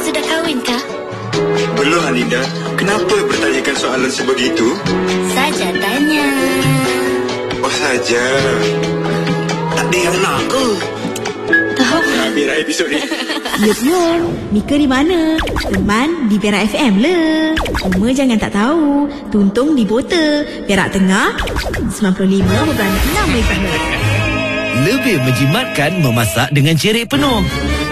sudah kahwin kah? Belum, Alinda. Kenapa bertanyakan soalan sebegitu? Saja tanya. Oh, saja. Tak ada yang nak ke? Tahu. Habis episod ni. Yup, Mika di mana? Teman di Perak FM le. Cuma jangan tak tahu. Tuntung di Bota, Perak Tengah 95.6 MHz. Lebih menjimatkan memasak dengan cerik penuh.